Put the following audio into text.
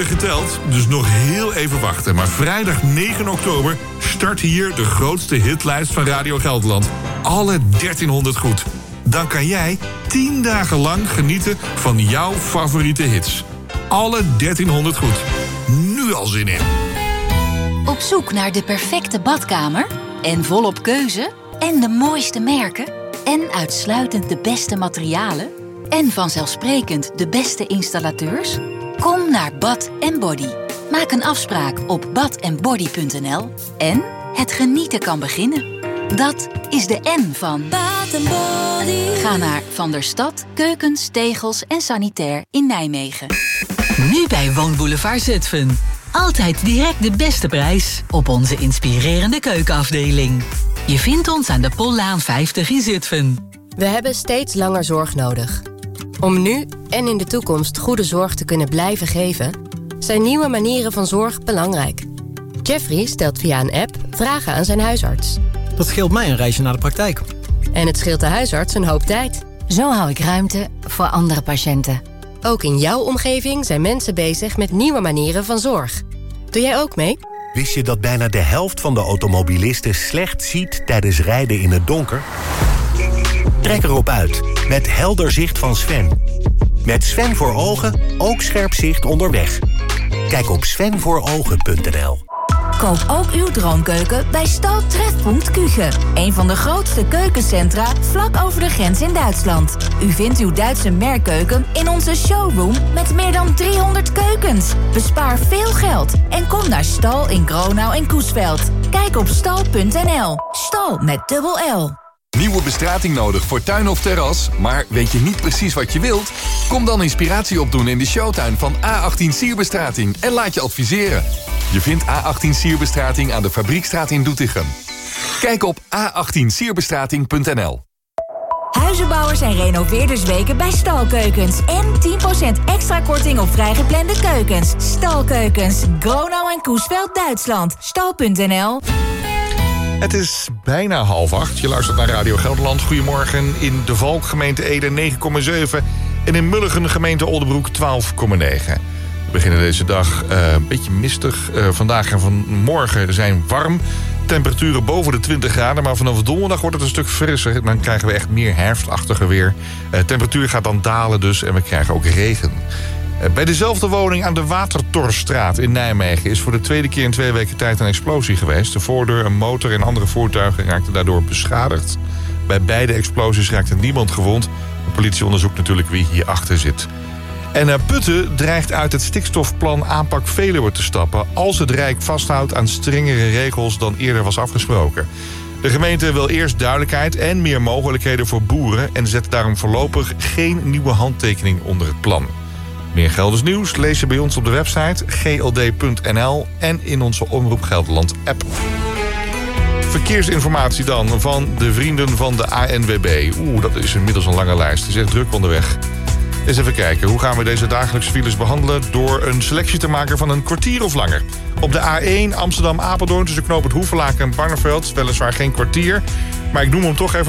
geteld, dus nog heel even wachten. Maar vrijdag 9 oktober start hier de grootste hitlijst van Radio Gelderland. Alle 1300 goed. Dan kan jij 10 dagen lang genieten van jouw favoriete hits. Alle 1300 goed. Nu al zin in. Op zoek naar de perfecte badkamer? En volop keuze? En de mooiste merken? En uitsluitend de beste materialen? En vanzelfsprekend de beste installateurs? Kom naar Bath & Body. Maak een afspraak op bathandbody.nl en het genieten kan beginnen. Dat is de N van Bath & Body. Ga naar Van der Stad, Keukens, Tegels en Sanitair in Nijmegen. Nu bij Woonboulevard Zutphen. Altijd direct de beste prijs op onze inspirerende keukenafdeling. Je vindt ons aan de Pollaan 50 in Zutphen. We hebben steeds langer zorg nodig. Om nu en in de toekomst goede zorg te kunnen blijven geven, zijn nieuwe manieren van zorg belangrijk. Jeffrey stelt via een app vragen aan zijn huisarts. Dat scheelt mij een reisje naar de praktijk. En het scheelt de huisarts een hoop tijd. Zo hou ik ruimte voor andere patiënten. Ook in jouw omgeving zijn mensen bezig met nieuwe manieren van zorg. Doe jij ook mee? Wist je dat bijna de helft van de automobilisten slecht ziet tijdens rijden in het donker? Trek erop uit met helder zicht van Sven. Met Sven voor ogen ook scherp zicht onderweg. Kijk op svenvoorogen.nl. Koop ook uw droomkeuken bij Stal Trefpunt Küche. Een van de grootste keukencentra vlak over de grens in Duitsland. U vindt uw Duitse merkkeuken in onze showroom met meer dan 300 keukens. Bespaar veel geld en kom naar Stal in Gronau en Coesveld. Kijk op stal.nl. Stal met dubbel L. Nieuwe bestrating nodig voor tuin of terras, maar weet je niet precies wat je wilt? Kom dan inspiratie opdoen in de showtuin van A18 Sierbestrating en laat je adviseren. Je vindt A18 Sierbestrating aan de Fabriekstraat in Doetinchem. Kijk op a18sierbestrating.nl. Huizenbouwers en renoveerdersweken bij Stalkeukens. En 10% extra korting op vrijgeplande keukens. Stalkeukens, Gronau en Coesveld, Duitsland. Stal.nl. Het is bijna 7:30. Je luistert naar Radio Gelderland. Goedemorgen. In De Valk, gemeente Ede 9,7. En in Mulligen, gemeente Oldebroek 12,9. We beginnen deze dag een beetje mistig. Vandaag en vanmorgen zijn warm. Temperaturen boven de 20 graden. Maar vanaf donderdag wordt het een stuk frisser. Dan krijgen we echt meer herfstachtige weer. Temperatuur gaat dan dalen dus. En we krijgen ook regen. Bij dezelfde woning aan de Watertorstraat in Nijmegen is voor de tweede keer in 2 weken tijd een explosie geweest. De voordeur, een motor en andere voertuigen raakten daardoor beschadigd. Bij beide explosies raakte niemand gewond. De politie onderzoekt natuurlijk wie hierachter zit. En Putten dreigt uit het stikstofplan aanpak Veluwe te stappen als het Rijk vasthoudt aan strengere regels dan eerder was afgesproken. De gemeente wil eerst duidelijkheid en meer mogelijkheden voor boeren en zet daarom voorlopig geen nieuwe handtekening onder het plan. Meer Gelders nieuws lees je bij ons op de website gld.nl en in onze Omroep Gelderland app. Verkeersinformatie dan van de vrienden van de ANWB. Dat is inmiddels een lange lijst. Het is echt druk onderweg. Eens even kijken, hoe gaan we deze dagelijkse files behandelen? Door een selectie te maken van een kwartier of langer. Op de A1 Amsterdam-Apeldoorn tussen knooppunt Hoevelaken en Barneveld. Weliswaar geen kwartier, maar ik noem hem toch even.